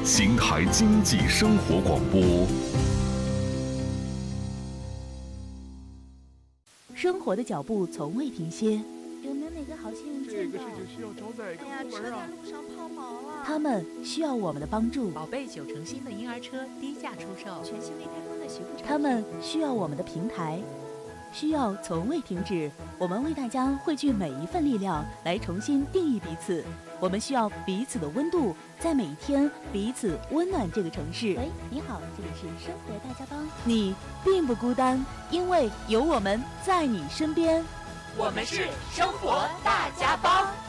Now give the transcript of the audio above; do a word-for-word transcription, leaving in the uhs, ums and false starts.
邢台经济生活广播。 生活的脚步从未停歇， 有没有哪个好心人这个事情需要找哪个部门啊？ 路上抛锚了， 他们需要我们的帮助。 宝贝九成新的婴儿车低价出售， 全新未开封的洗护产品。 他们需要我们的平台，需要从未停止。我们为大家汇聚每一份力量，来重新定义彼此。我们需要彼此的温度，在每一天彼此温暖这个城市。 喂，你好，这里是生活大家帮。 你并不孤单，因为有我们在你身边。 我们是生活大家帮。